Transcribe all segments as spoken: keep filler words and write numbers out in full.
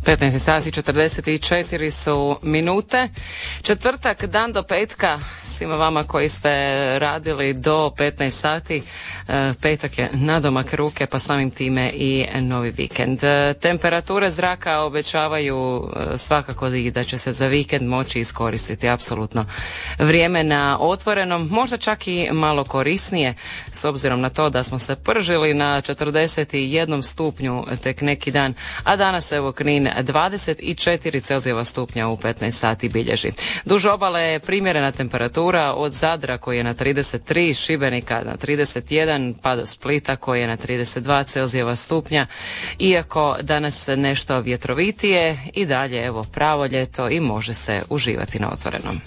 petnaest sati četrdeset četiri su minute. Četvrtak, dan do petka. Svima vama koji ste radili do petnaest sati, petak je nadomak ruke, pa samim time i novi vikend. Temperature zraka obećavaju svakako i da će se za vikend moći iskoristiti apsolutno vrijeme na otvorenom, možda čak i malo korisnije, s obzirom na to da smo se pržili na četrdeset jedan stupnju tek neki dan, a danas evo Knin dvadeset četiri Celzijeva stupnja u petnaest sati bilježi. Duž obale je primjerena temperatura od Zadra koji je na trideset tri, Šibenika na trideset jedan, pa do Splita koji je na trideset dva Celzijeva stupnja. Iako danas nešto vjetrovitije, i dalje evo pravo ljeto i može se uživati na otvorenom.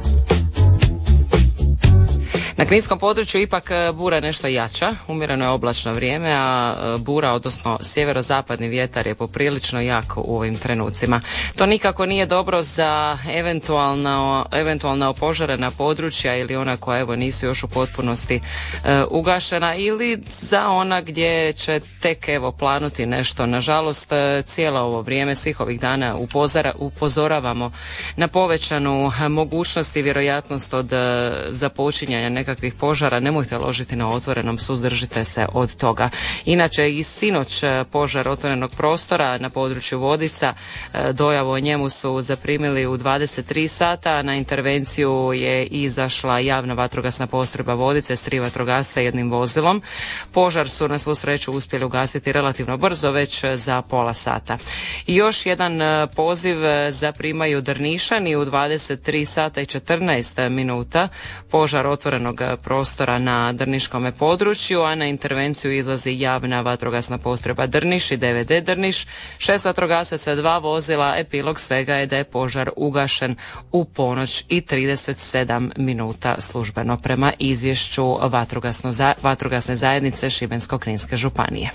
Na kninskom području ipak bura nešto jača, umjereno je oblačno vrijeme, a bura, odnosno sjeverozapadni vjetar je poprilično jak u ovim trenucima. To nikako nije dobro za eventualno, eventualna opožarena područja ili ona koja evo nisu još u potpunosti e, ugašena, ili za ona gdje će tek evo planuti nešto. Nažalost, cijelo ovo vrijeme, svih ovih dana upozora, upozoravamo na povećanu mogućnost i vjerojatnost od e, započinjanja nekakvih kakvih požara. Nemojte ložiti na otvorenom, suzdržite se od toga. Inače i sinoć požar otvorenog prostora na području Vodica, dojavu o njemu su zaprimili u dvadeset tri sata, na intervenciju je izašla javna vatrogasna postrojba Vodice s tri vatrogasca jednim vozilom. Požar su na svu sreću uspjeli ugasiti relativno brzo, već za pola sata. I još jedan poziv zaprimaju Drnišani u dvadeset tri sata i četrnaest minuta, požar otvorenog prostora na drniškom području, a na intervenciju izlazi javna vatrogasna postrojba Drniš i D V D Drniš, šest vatrogasaca, dva vozila. Epilog svega je da je požar ugašen u ponoć i trideset sedam minuta službeno prema izvješću vatrogasne zajednice Šibensko-kninske županije.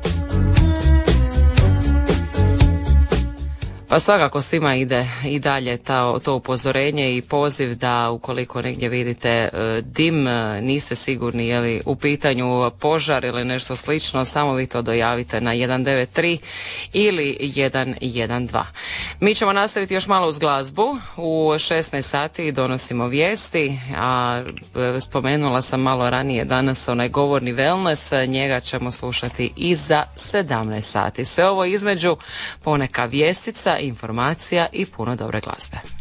Pa svakako svima ide i dalje ta, to upozorenje i poziv da ukoliko negdje vidite e, dim, e, niste sigurni je li u pitanju požar ili nešto slično, samo vi to dojavite na jedan devet tri ili jedan jedan dva. Mi ćemo nastaviti još malo uz glazbu. U šesnaest sati donosimo vijesti, a e, spomenula sam malo ranije danas onaj govorni wellness, njega ćemo slušati i za sedamnaest sati. Sve ovo između poneka vijestica, informacija i puno dobre glazbe.